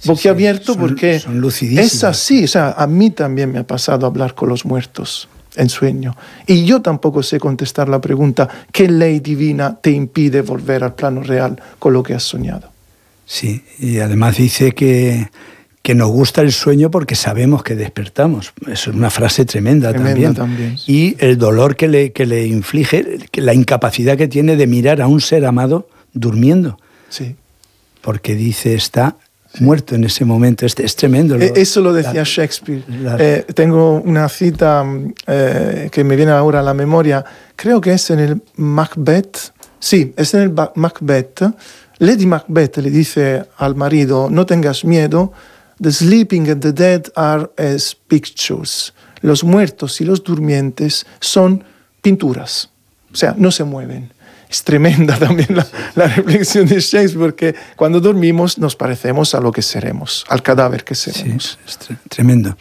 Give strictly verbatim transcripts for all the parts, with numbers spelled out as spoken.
boquiabierto, sí, son, porque son es así. O sea, a mí también me ha pasado hablar con los muertos en sueño. Y yo tampoco sé contestar la pregunta, ¿qué ley divina te impide volver al plano real con lo que has soñado? Sí, y además dice que, que nos gusta el sueño porque sabemos que despertamos. Es una frase tremenda, Tremenda también. también. Y el dolor que le, que le inflige, la incapacidad que tiene de mirar a un ser amado durmiendo. Sí. Porque dice, está sí. muerto en ese momento. Es, es tremendo. Lo, Eso lo decía la, Shakespeare. La, eh, tengo una cita eh, que me viene ahora a la memoria. Creo que es en el Macbeth. Sí, es en el Macbeth. Lady Macbeth le dice al marido, no tengas miedo, the sleeping and the dead are as pictures. Los muertos y los durmientes son pinturas, o sea, no se mueven. Es tremenda también la, la reflexión de Shakespeare, porque cuando dormimos nos parecemos a lo que seremos, al cadáver que seremos. Sí, es tremendo.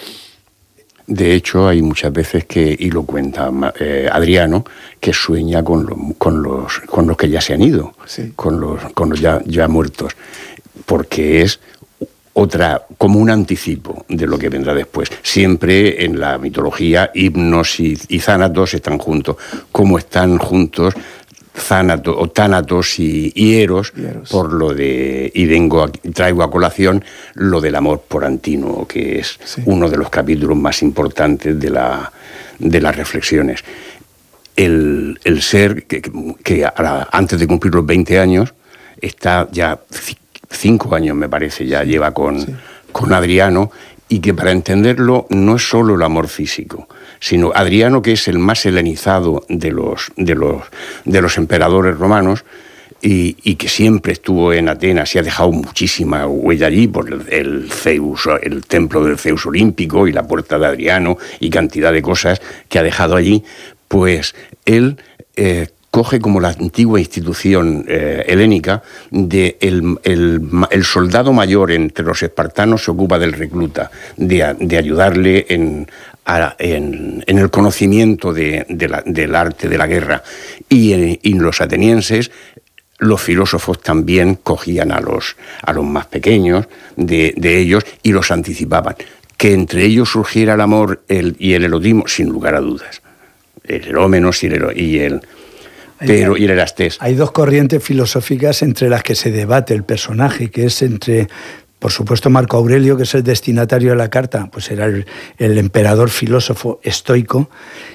De hecho, hay muchas veces que, y lo cuenta eh, Adriano, que sueña con, lo, con, los, con los que ya se han ido, sí. con los, con los ya, ya muertos, porque es otra, como un anticipo de lo que vendrá después. Siempre en la mitología, Hipnos y, y Zánatos están juntos. Como están juntos Zánatos, o Tánatos y, y Eros, y Eros, por lo de, y vengo a, traigo a colación lo del amor por Antínuo, que es sí. uno de los capítulos más importantes de, la, de las reflexiones. El, el ser que, que ahora, antes de cumplir los veinte años, está ya cinco años, me parece, ya sí. lleva con, sí. con Adriano, y que para entenderlo no es solo el amor físico, sino Adriano, que es el más helenizado de los, de los, de los emperadores romanos, y, y que siempre estuvo en Atenas y ha dejado muchísima huella allí por el, el Zeus, el templo del Zeus olímpico y la puerta de Adriano y cantidad de cosas que ha dejado allí, pues él eh, coge como la antigua institución eh, helénica de el, el, el soldado mayor entre los espartanos se ocupa del recluta, de, de ayudarle en, a, en, en el conocimiento de, de la, del arte de la guerra. Y, en, y los atenienses, los filósofos también cogían a los, a los más pequeños de, de ellos y los anticipaban. Que entre ellos surgiera el amor el, y el erotismo, sin lugar a dudas. El erómenos y el... Y el Pero, y el Erastés. Hay dos corrientes filosóficas entre las que se debate el personaje, que es entre, por supuesto, Marco Aurelio, que es el destinatario de la carta, pues era el, el emperador filósofo estoico,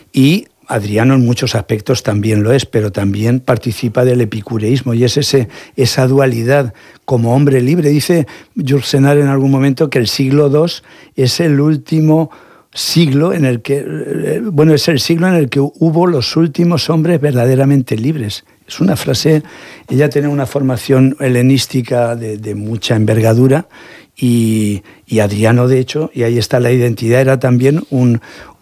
y Adriano en muchos aspectos también lo es, pero también participa del epicureísmo, y es ese, esa dualidad como hombre libre. Dice Jules Senard en algún momento que el siglo segundo es el último siglo en el que, bueno, es el siglo en el que hubo los últimos hombres verdaderamente libres. Es una frase, ella tiene una formación helenística de, de mucha envergadura y, y Adriano, de hecho, y ahí está la identidad, era también un,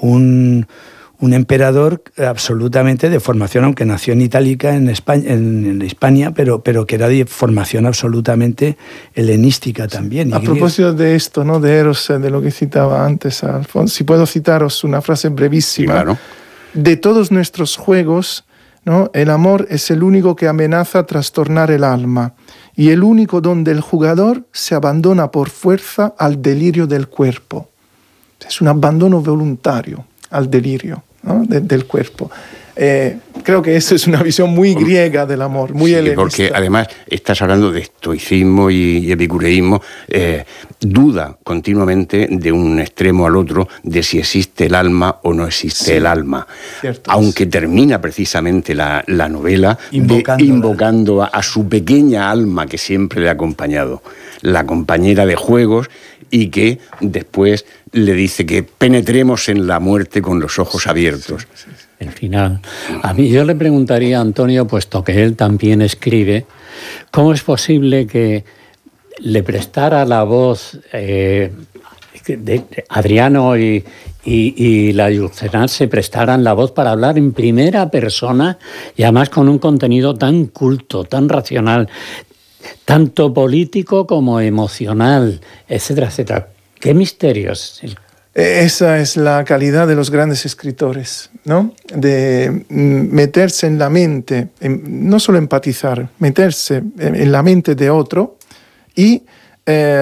un, un emperador absolutamente de formación, aunque nació en Itálica, en España, en, en Hispania, pero, pero que era de formación absolutamente helenística también. A propósito de esto, ¿no? De Eros, de lo que citaba antes, Alfonso, si puedo citaros una frase brevísima. Sí, claro. De todos nuestros juegos, ¿no? El amor es el único que amenaza trastornar el alma y el único donde el jugador se abandona por fuerza al delirio del cuerpo. Es un abandono voluntario al delirio, ¿no? de, del cuerpo. Eh, creo que eso es una visión muy griega del amor, muy sí, helenista. Porque además estás hablando de estoicismo y, y epicureísmo, eh, duda continuamente de un extremo al otro de si existe el alma o no existe sí, el alma. Cierto, aunque sí. termina precisamente la, la novela invocando, de, invocando a, a su pequeña alma que siempre le ha acompañado, la compañera de juegos, y que después le dice que penetremos en la muerte con los ojos abiertos. Sí, sí, sí. El final. A mí yo le preguntaría a Antonio, puesto que él también escribe, ¿cómo es posible que le prestara la voz eh, de Adriano y, y, y la Jules Senard se prestaran la voz para hablar en primera persona y además con un contenido tan culto, tan racional, tanto político como emocional, etcétera, etcétera? ¿Qué misterios? Esa es la calidad de los grandes escritores, ¿no? De meterse en la mente, en, no solo empatizar, meterse en, en la mente de otro y... Eh,